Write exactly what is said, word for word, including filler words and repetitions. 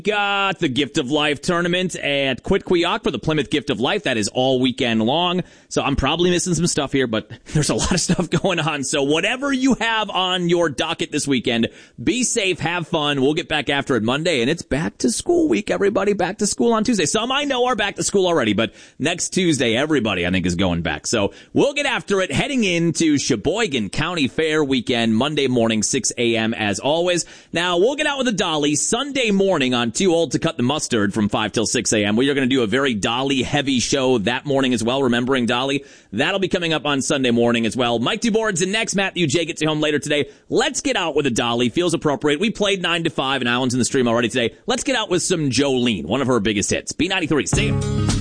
Got the Gift of Life tournament at Quitquiac for the Plymouth Gift of Life. That is all weekend long. So I'm probably missing some stuff here, but there's a lot of stuff going on. So whatever you have on your docket this weekend, be safe, have fun. We'll get back after it Monday, and it's back to school week, everybody. Back to school on Tuesday. Some I know are back to school already, but next Tuesday, everybody I think is going back. So we'll get after it heading into Sheboygan County Fair weekend, Monday morning, six a.m. as always. Now, we'll get out with a Dolly Sunday morning on Too Old to Cut the Mustard from five till six a.m. We are going to do a very Dolly-heavy show that morning as well, remembering Dolly. That'll be coming up on Sunday morning as well. Mike DuBoard's in next. Matthew J gets you home later today. Let's get out with a Dolly. Feels appropriate. We played nine to five, and Alan's in the stream already today. Let's get out with some Jolene, one of her biggest hits. B ninety-three, see ya.